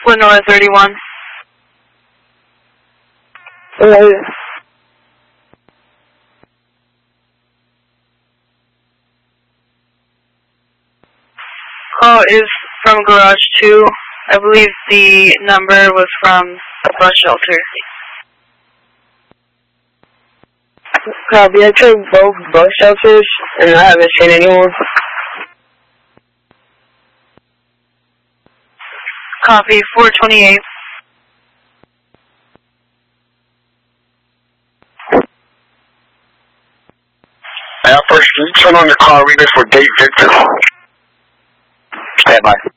Lenore 31. Call is from Garage 2. I believe the number was from a bus shelter. Copy, I checked both bus shelters and I haven't seen anyone. Copy, 428. First, can you turn on your car reader for Date Victor? Stand by.